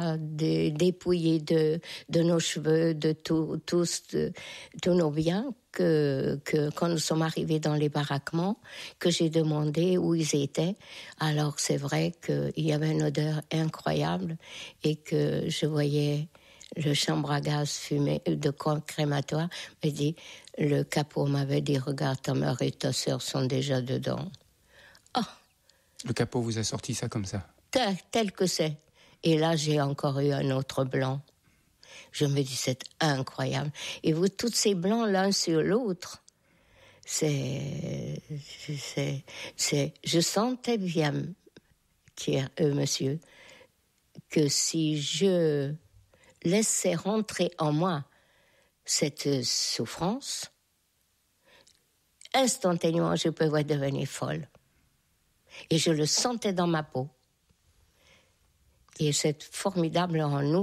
voilà, dépouillés de nos cheveux, de tous nos biens, que quand nous sommes arrivés dans les baraquements, que j'ai demandé où ils étaient. Alors c'est vrai qu'il y avait une odeur incroyable et que je voyais le chambre à gaz fumé de crématoire. Le capot m'avait dit, regarde, ta mère et ta sœur sont déjà dedans. Le capot vous a sorti ça comme ça? Tel que c'est. Et là, j'ai encore eu un autre blanc. Je me dis, c'est incroyable. Et vous, tous ces blancs l'un sur l'autre, je sentais bien, monsieur, que si je laissais rentrer en moi cette souffrance, instantanément, je pouvais devenir folle. Et je le sentais dans ma peau. Et c'est formidable en nous,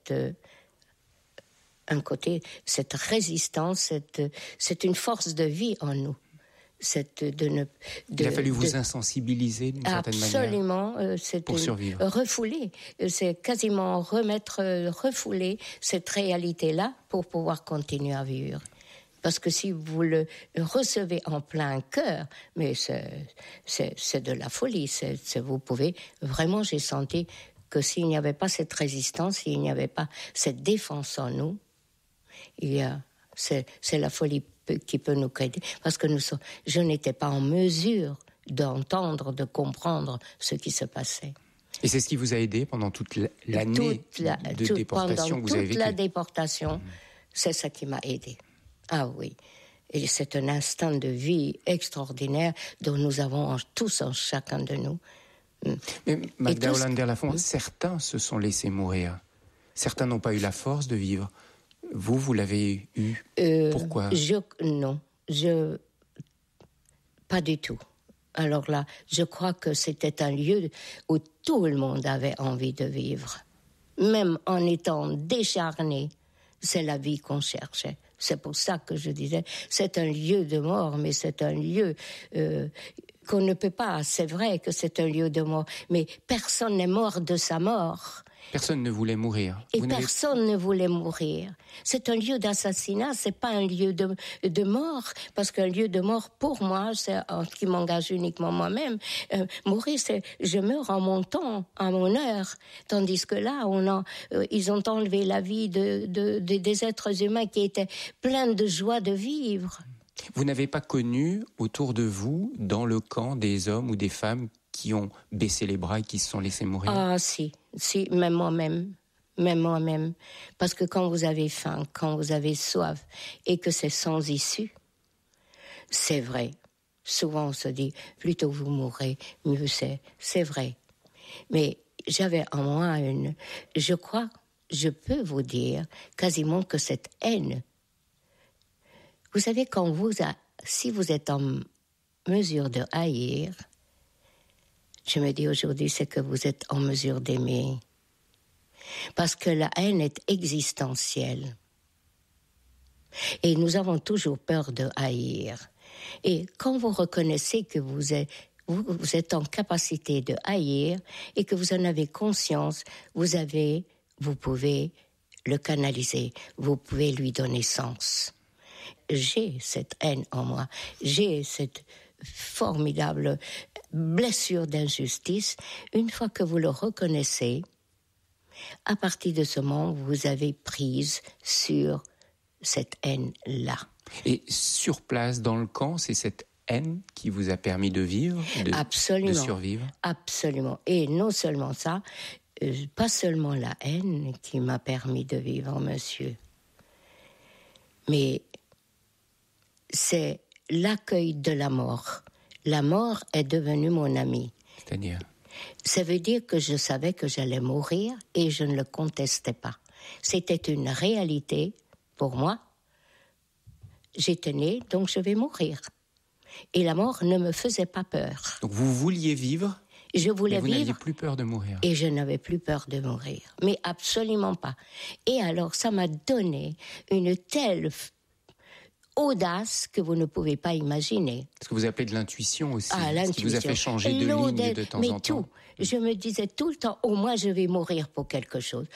un côté, cette résistance, c'est une force de vie en nous. Il a fallu vous insensibiliser d'une certaine manière. Absolument, pour survivre. Refouler. C'est quasiment refouler cette réalité-là pour pouvoir continuer à vivre. Parce que si vous le recevez en plein cœur, mais c'est de la folie. Vous pouvez vraiment, j'ai senti que s'il n'y avait pas cette résistance, s'il n'y avait pas cette défense en nous, c'est la folie qui peut nous aider. Parce que je n'étais pas en mesure d'entendre, de comprendre ce qui se passait. Et c'est ce qui vous a aidé pendant toute l'année de déportation que vous avez vécue? Toute la déportation, c'est ça qui m'a aidé. Ah oui. Et c'est un instant de vie extraordinaire dont nous avons tous en chacun de nous. Mais Magda Hollander-Lafont, certains se sont laissés mourir. Certains n'ont pas eu la force de vivre. Vous l'avez eu. Pourquoi? Non, pas du tout. Alors là, je crois que c'était un lieu où tout le monde avait envie de vivre. Même en étant décharné, c'est la vie qu'on cherchait. C'est pour ça que je disais, c'est un lieu de mort, mais c'est un lieu qu'on ne peut pas. C'est vrai que c'est un lieu de mort, mais personne n'est mort de sa mort. Personne ne voulait mourir. Et personne ne voulait mourir. C'est un lieu d'assassinat, c'est pas un lieu de mort, parce qu'un lieu de mort, pour moi, c'est qui m'engage uniquement moi-même. Mourir, c'est je meurs en mon temps, à mon heure, tandis que là, ils ont enlevé la vie des êtres humains qui étaient pleins de joie de vivre. Vous n'avez pas connu autour de vous, dans le camp, des hommes ou des femmes qui ont baissé les bras et qui se sont laissés mourir? Ah si, même moi-même. Parce que quand vous avez faim, quand vous avez soif, et que c'est sans issue, c'est vrai. Souvent on se dit, plutôt vous mourrez, mieux c'est vrai. Mais j'avais en moi je crois, je peux vous dire, quasiment que cette haine, vous savez, si vous êtes en mesure de haïr, je me dis aujourd'hui, c'est que vous êtes en mesure d'aimer. Parce que la haine est existentielle. Et nous avons toujours peur de haïr. Et quand vous reconnaissez que vous êtes en capacité de haïr et que vous en avez conscience, vous pouvez le canaliser, vous pouvez lui donner sens. J'ai cette haine en moi, j'ai cette formidable blessure d'injustice. Une fois que vous le reconnaissez, à partir de ce moment, vous avez prise sur cette haine-là. Et sur place, dans le camp, c'est cette haine qui vous a permis de vivre, de survivre? Absolument. Et non seulement ça, pas seulement la haine qui m'a permis de vivre, monsieur, mais c'est l'accueil de la mort. La mort est devenue mon ami. C'est-à-dire? Ça veut dire que je savais que j'allais mourir et je ne le contestais pas. C'était une réalité pour moi. J'étais née, donc je vais mourir. Et la mort ne me faisait pas peur. Donc vous vouliez vivre? Je voulais vivre. Vous n'aviez plus peur de mourir? Et je n'avais plus peur de mourir. Mais absolument pas. Et alors, ça m'a donné une telle audace que vous ne pouvez pas imaginer. Ce que vous appelez de l'intuition aussi. L'intuition. Ce qui vous a fait changer de ligne de temps en temps. Je me disais tout le temps, au moins je vais mourir pour quelque chose.